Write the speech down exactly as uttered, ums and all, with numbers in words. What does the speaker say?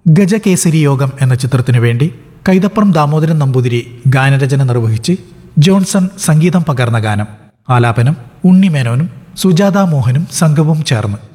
ഗജകേസരി യോഗം എന്ന ചിത്രത്തിനു വേണ്ടി കൈതപ്രം ദാമോദരൻ നമ്പൂതിരി ഗാനരചന നിർവഹിച്ച് ജോൺസൺ സംഗീതം പകർന്ന ഗാനം. ആലാപനം ഉണ്ണിമേനോനും സുജാത മോഹനും സംഘവും ചേർന്ന്.